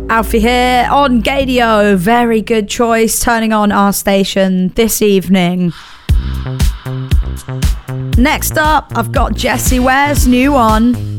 Alfie here on Gadio. Very good choice, turning on our station this evening. Next up, I've got Jessie Ware's new one.